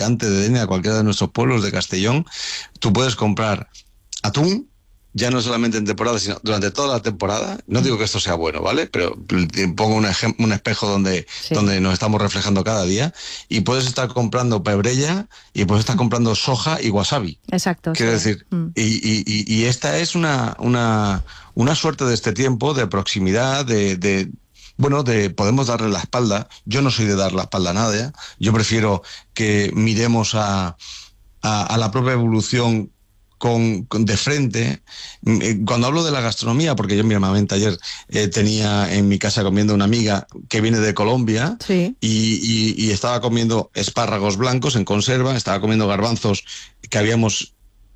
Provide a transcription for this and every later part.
Alicante, de Denia, cualquiera de nuestros pueblos, de Castellón, tú puedes comprar atún, ya no solamente en temporada, sino durante toda la temporada. No digo que esto sea bueno, ¿vale? Pero pongo un espejo donde nos estamos reflejando cada día, y puedes estar comprando pebrella y puedes estar comprando soja y wasabi. Exacto. Quiero decir, y esta es una suerte de este tiempo, de proximidad, de podemos darle la espalda. Yo no soy de dar la espalda a nadie. Yo prefiero que miremos a la propia evolución de frente. Cuando hablo de la gastronomía, porque yo mismamente ayer tenía en mi casa comiendo una amiga que viene de Colombia, y estaba comiendo espárragos blancos en conserva, estaba comiendo garbanzos que habíamos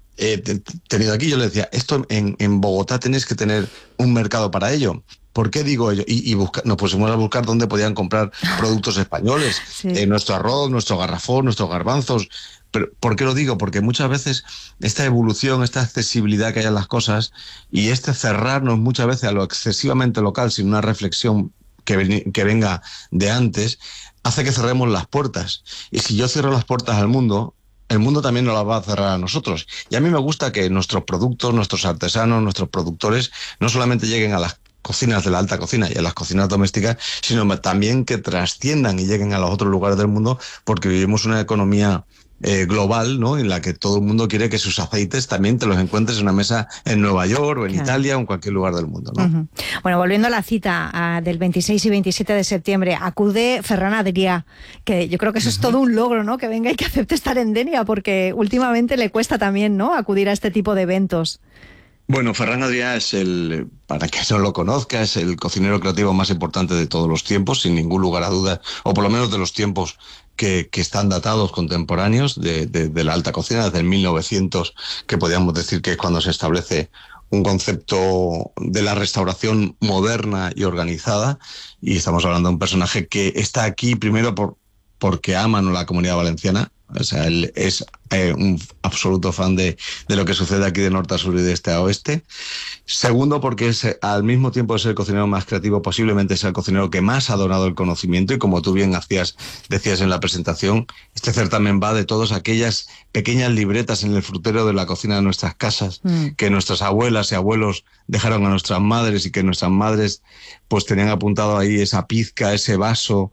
tenido aquí. Yo le decía, esto en Bogotá tenéis que tener un mercado para ello. ¿Por qué digo ello? Y nos pusimos a buscar dónde podían comprar productos españoles, nuestro arroz, nuestro garrafón, nuestros garbanzos. Pero, ¿por qué lo digo? Porque muchas veces esta evolución, esta accesibilidad que hay en las cosas, y este cerrarnos muchas veces a lo excesivamente local sin una reflexión que venga de antes, hace que cerremos las puertas. Y si yo cierro las puertas al mundo, el mundo también nos las va a cerrar a nosotros. Y a mí me gusta que nuestros productos, nuestros artesanos, nuestros productores, no solamente lleguen a las cocinas de la alta cocina y a las cocinas domésticas, sino también que trasciendan y lleguen a los otros lugares del mundo, porque vivimos una economía global, ¿no? En la que todo el mundo quiere que sus aceites también te los encuentres en una mesa en Nueva York o en Italia o en cualquier lugar del mundo, ¿no? Bueno, volviendo a la cita del 26 y 27 de septiembre, acude Ferran Adrià, que yo creo que eso es todo un logro, ¿no? Que venga y que acepte estar en Denia, porque últimamente le cuesta también, ¿no?, acudir a este tipo de eventos. Bueno, Ferran Adrià es para quien no lo conozca, es el cocinero creativo más importante de todos los tiempos, sin ningún lugar a dudas, o por lo menos de los tiempos que están datados, contemporáneos de la alta cocina, desde el 1900, que podríamos decir que es cuando se establece un concepto de la restauración moderna y organizada, y estamos hablando de un personaje que está aquí primero porque ama la Comunidad Valenciana. O sea, él es un absoluto fan de lo que sucede aquí de norte a sur y de este a oeste. Segundo, porque al mismo tiempo de ser el cocinero más creativo, posiblemente es el cocinero que más ha donado el conocimiento, y como tú bien decías en la presentación, este certamen va de todas aquellas pequeñas libretas en el frutero de la cocina de nuestras casas, que nuestras abuelas y abuelos dejaron a nuestras madres, y que nuestras madres pues tenían apuntado ahí esa pizca, ese vaso,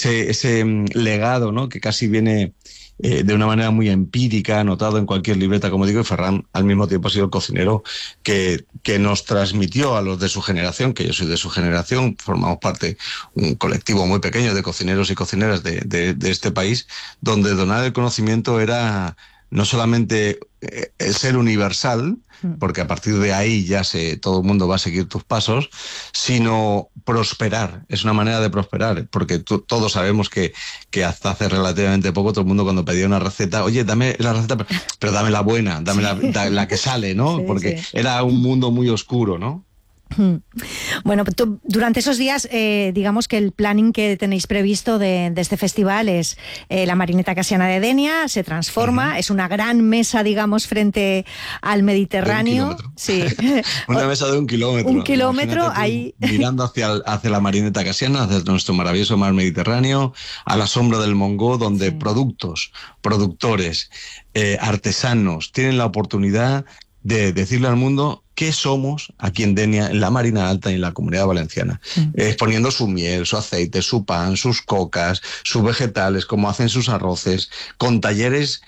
ese legado, ¿no?, que casi viene de una manera muy empírica, anotado en cualquier libreta, como digo. Y Ferran al mismo tiempo ha sido el cocinero que nos transmitió a los de su generación, que yo soy de su generación, formamos parte un colectivo muy pequeño de cocineros y cocineras de este país, donde donar el conocimiento era no solamente el ser universal, porque a partir de ahí ya todo el mundo va a seguir tus pasos, sino prosperar. Es una manera de prosperar, porque todos sabemos que hasta hace relativamente poco todo el mundo, cuando pedía una receta, oye, dame la receta, pero dame la buena, dame la que sale, ¿no? Porque era un mundo muy oscuro, ¿no? Bueno, durante esos días, digamos que el planning que tenéis previsto de este festival es la Marineta Casiana de Denia, se transforma, es una gran mesa, digamos, frente al Mediterráneo. Sí. Una mesa de 1 kilómetro. 1 kilómetro, ahí. Mirando hacia la Marineta Casiana, hacia nuestro maravilloso mar Mediterráneo, a la sombra del Mongó, donde productores, artesanos tienen la oportunidad de decirle al mundo qué somos aquí en Denia, en la Marina Alta y en la Comunidad Valenciana, exponiendo su miel, su aceite, su pan, sus cocas, sus vegetales, cómo hacen sus arroces, con talleres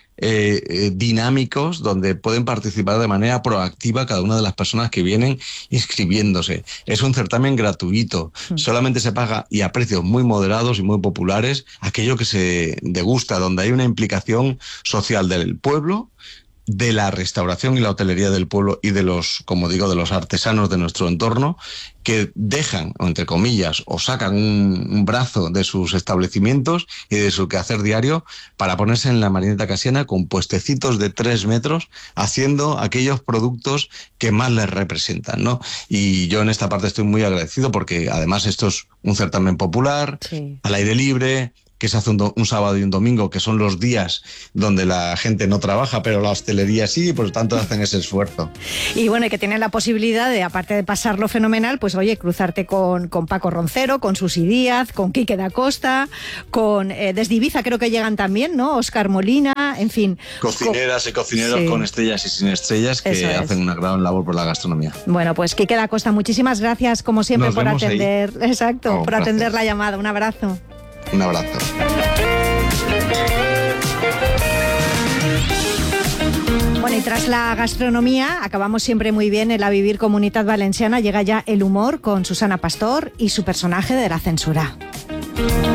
dinámicos donde pueden participar de manera proactiva cada una de las personas que vienen inscribiéndose. Es un certamen gratuito, solamente se paga, y a precios muy moderados y muy populares, aquello que se degusta, donde hay una implicación social del pueblo, de la restauración y la hotelería del pueblo, y de los artesanos de nuestro entorno, que dejan, o entre comillas, o sacan un brazo de sus establecimientos y de su quehacer diario para ponerse en la Marineta Casiana con puestecitos de 3 metros, haciendo aquellos productos que más les representan, ¿no? Y yo en esta parte estoy muy agradecido, porque además esto es un certamen popular, al aire libre, que se hace un sábado y un domingo, que son los días donde la gente no trabaja, pero la hostelería sí, y por lo tanto hacen ese esfuerzo. Y bueno, y que tienen la posibilidad de, aparte de pasarlo fenomenal, pues oye, cruzarte con Paco Roncero, con Susi Díaz, con Quique da Costa, con desde Ibiza creo que llegan también, ¿no? Óscar Molina, cocina, en fin. Cocineras y cocineros con estrellas y sin estrellas que hacen una gran labor por la gastronomía. Bueno, pues Quique da Costa, muchísimas gracias como siempre por atender, por atender la llamada. Un abrazo. Un abrazo. Bueno, y tras la gastronomía, acabamos siempre muy bien en la Vivir Comunitat Valenciana. Llega ya el humor con Susana Pastor y su personaje de la censura.